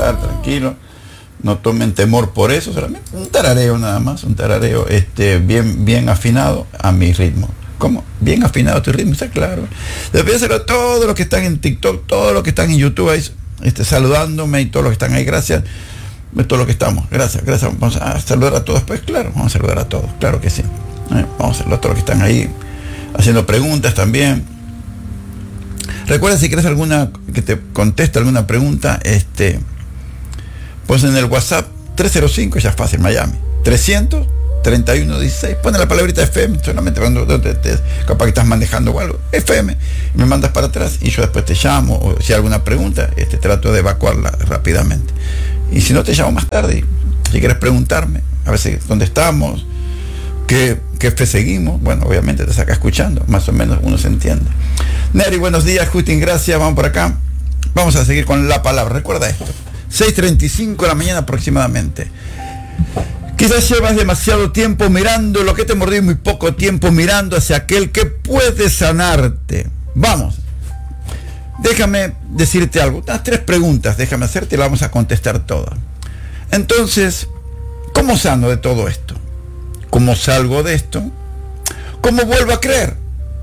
cantar, tranquilo. No tomen temor por eso, solamente un tarareo nada más, un tarareo bien afinado a mi ritmo. ¿Cómo? Bien afinado a tu ritmo, está claro. Después hacerlo a todos los que están en TikTok, todos los que están en YouTube, ahí, saludándome, y todos los que están ahí, gracias. Todos los que estamos, gracias. Vamos a saludar a todos, pues claro, vamos a saludar a todos, claro que sí. Vamos a saludar a todos los que están ahí, haciendo preguntas también. Recuerda, si quieres alguna, que te conteste alguna pregunta, pues en el WhatsApp 305, ya es fácil, Miami, 300-3116, pone la palabrita FM, solamente cuando capaz que estás manejando o algo, FM, y me mandas para atrás, y yo después te llamo, o si hay alguna pregunta, trato de evacuarla rápidamente. Y si no, te llamo más tarde, si quieres preguntarme, a veces dónde estamos, qué fe seguimos, bueno, obviamente te saca escuchando, más o menos uno se entiende. Neri, buenos días, Justin, gracias, vamos por acá, vamos a seguir con la palabra, recuerda esto. 6:35 de la mañana aproximadamente. Quizás llevas demasiado tiempo mirando lo que te mordió y muy poco tiempo mirando hacia aquel que puede sanarte. Vamos, déjame decirte algo, unas 3 preguntas, déjame hacerte y las vamos a contestar todas. Entonces, ¿cómo sano de todo esto? ¿Cómo salgo de esto? ¿Cómo vuelvo a creer?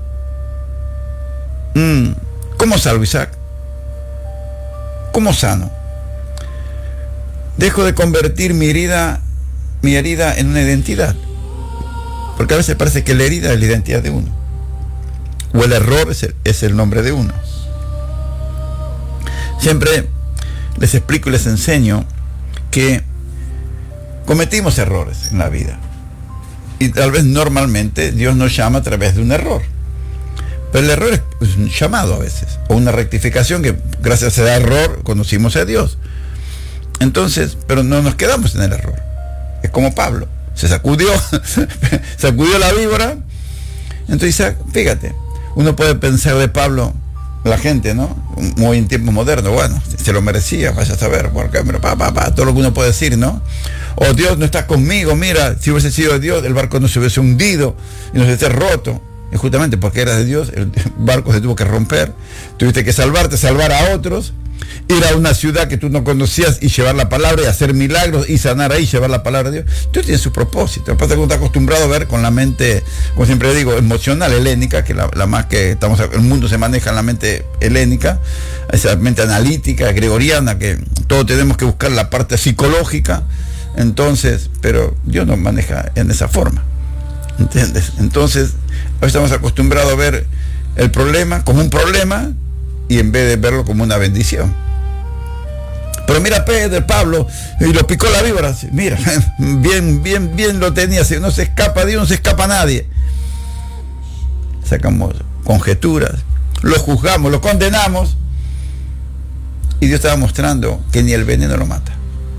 ¿Cómo salgo, Isaac? ¿Cómo sano? Dejo de convertir mi herida en una identidad. Porque a veces parece que la herida es la identidad de uno. O el error es el nombre de uno. Siempre les explico y les enseño que cometimos errores en la vida. Y tal vez normalmente Dios nos llama a través de un error. Pero el error es un llamado a veces. O una rectificación que gracias a ese error conocimos a Dios. Entonces, pero no nos quedamos en el error. Es como Pablo, se sacudió la víbora. Entonces, fíjate, uno puede pensar de Pablo, la gente, ¿no? Muy en tiempos modernos, bueno, se lo merecía, vaya a saber, porque, todo lo que uno puede decir, ¿no? O Dios no está conmigo, mira, si hubiese sido Dios, el barco no se hubiese hundido y no se hubiese roto. Y justamente porque era de Dios, el barco se tuvo que romper, tuviste que salvar a otros, ir a una ciudad que tú no conocías y llevar la palabra y hacer milagros y sanar ahí, llevar la palabra de Dios. Dios tiene su propósito. Lo que pasa es que uno está acostumbrado a ver con la mente, como siempre digo, emocional, helénica, que la más que el mundo se maneja en la mente helénica, esa mente analítica, gregoriana, que todos tenemos que buscar la parte psicológica. Entonces, pero Dios nos maneja en esa forma, ¿entiendes? Entonces, hoy estamos acostumbrados a ver el problema como un problema y en vez de verlo como una bendición. Pero mira Pablo, y lo picó la víbora, mira, bien lo tenía, si no se escapa Dios, no se escapa nadie. Sacamos conjeturas, lo juzgamos, lo condenamos, y Dios estaba mostrando que ni el veneno lo mata.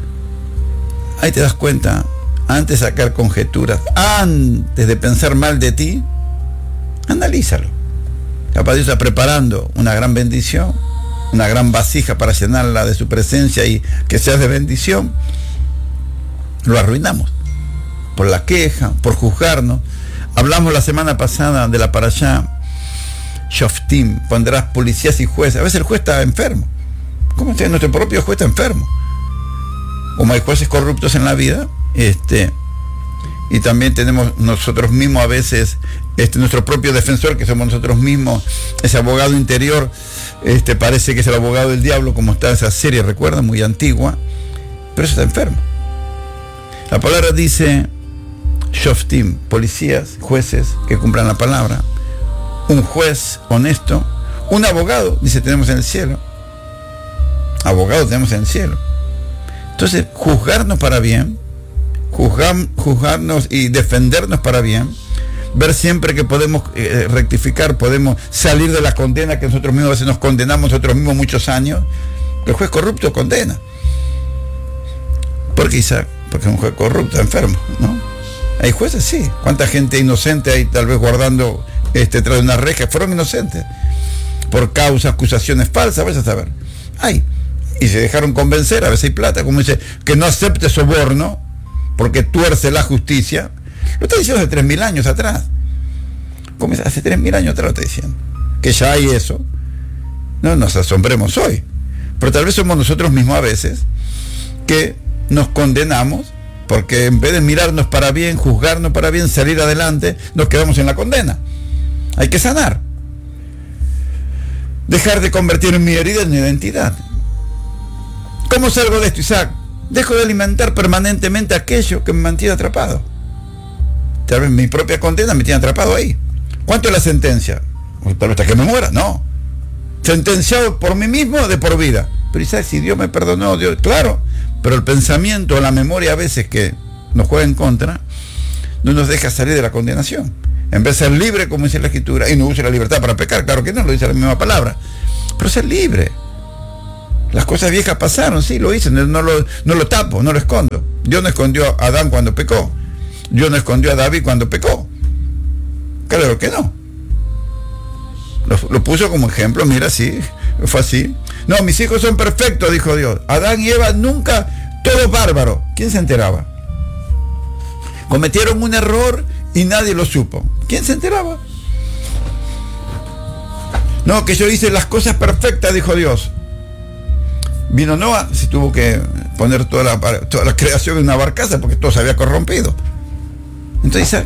Ahí te das cuenta, antes de sacar conjeturas, antes de pensar mal de ti, analízalo. Capaz Dios está preparando una gran bendición, una gran vasija para llenarla de su presencia y que sea de bendición. Lo arruinamos por la queja, por juzgarnos. Hablamos la semana pasada de la parashá Shoftim, pondrás policías y jueces. A veces el juez está enfermo. ¿Cómo está? Nuestro propio juez está enfermo. Como hay jueces corruptos en la vida, y también tenemos nosotros mismos a veces nuestro propio defensor, que somos nosotros mismos, ese abogado interior, parece que es el abogado del diablo, como está esa serie, recuerda, muy antigua, pero eso está enfermo. La palabra dice Shoftim, policías, jueces que cumplan la palabra, un juez honesto, un abogado, dice, tenemos en el cielo. Abogado tenemos en el cielo. Entonces, juzgarnos para bien, juzgarnos y defendernos para bien, ver siempre que podemos rectificar, podemos salir de la condena que nosotros mismos a veces nos condenamos nosotros mismos muchos años. El juez corrupto condena. ¿Por qué, Isaac? Porque es un juez corrupto, enfermo, ¿no? Hay jueces, sí. ¿Cuánta gente inocente hay tal vez guardando tras de una reja? Fueron inocentes por causas, acusaciones falsas, vaya a saber. Hay. Y se dejaron convencer, a veces hay plata, como dice, que no acepte soborno, porque tuerce la justicia. Lo está diciendo hace 3.000 años atrás. ¿Cómo es? Hace 3.000 años atrás lo está diciendo. Que ya hay eso. No nos asombremos hoy. Pero tal vez somos nosotros mismos a veces que nos condenamos, porque en vez de mirarnos para bien, juzgarnos para bien, salir adelante, nos quedamos en la condena. Hay que sanar. Dejar de convertir mi herida en mi identidad. ¿Cómo salgo de esto, Isaac? Dejo de alimentar permanentemente aquello que me mantiene atrapado. Tal vez mi propia condena me tiene atrapado ahí. ¿Cuánto es la sentencia? Tal vez hasta que me muera, no. Sentenciado por mí mismo de por vida. Pero Isaac, si Dios me perdonó, Dios, claro, pero el pensamiento o la memoria a veces que nos juega en contra, no nos deja salir de la condenación. En vez de ser libre, como dice la Escritura, y no use la libertad para pecar, claro que no, lo dice la misma palabra, pero ser libre. Las cosas viejas pasaron, sí, lo hice, no lo tapo, no lo escondo. Dios no escondió a Adán cuando pecó. Dios no escondió a David cuando pecó. Claro que no. Lo puso como ejemplo, mira, sí, fue así. No, mis hijos son perfectos, dijo Dios. Adán y Eva nunca, todos bárbaros. ¿Quién se enteraba? Cometieron un error y nadie lo supo. ¿Quién se enteraba? No, que yo hice las cosas perfectas, dijo Dios. Vino Noah, se tuvo que poner toda la creación en una barcaza porque todo se había corrompido. Entonces,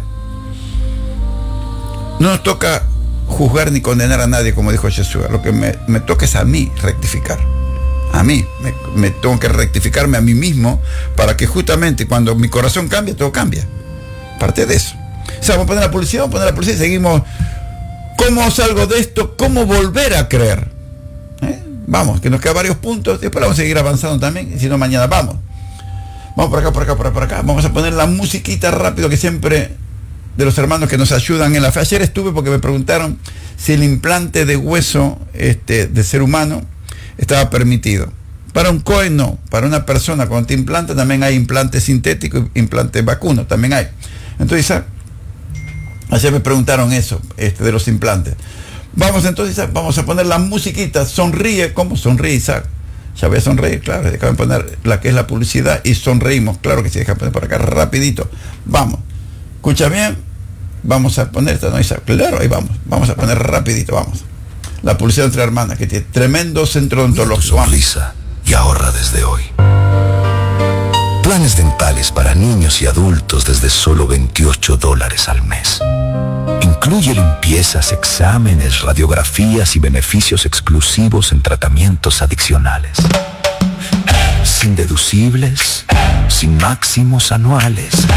no nos toca juzgar ni condenar a nadie, como dijo Jesús. Lo que me toca es a mí rectificar. A mí, me tengo que rectificarme a mí mismo para que justamente cuando mi corazón cambia, todo cambia. Parte de eso. O sea, vamos a poner la policía y seguimos. ¿Cómo salgo de esto? ¿Cómo volver a creer? Vamos, que nos quedan varios puntos. Después vamos a seguir avanzando también. Y si no, mañana vamos. Vamos por acá. Vamos a poner la musiquita rápido que siempre de los hermanos que nos ayudan en la fe. Ayer estuve porque me preguntaron si el implante de hueso de ser humano estaba permitido. Para un COE no. Para una persona cuando te implanta también hay implantes sintéticos y implantes vacunos. También hay. Entonces, ayer me preguntaron eso, de los implantes. Vamos entonces, vamos a poner la musiquita. Sonríe. ¿Cómo sonríe, Isaac? Ya voy a sonreír, claro. Déjame poner la que es la publicidad y sonreímos. Claro que sí, déjame poner por acá rapidito. Vamos. Escucha bien. Vamos a poner esta, ¿no, Isaac? Claro, ahí vamos. Vamos a poner rapidito, vamos. La publicidad entre hermanas, que tiene tremendo centro odontológico. Sonrisa y ahorra desde hoy. Planes dentales para niños y adultos desde solo $28 al mes. Incluye limpiezas, exámenes, radiografías y beneficios exclusivos en tratamientos adicionales. Sin deducibles, sin máximos anuales.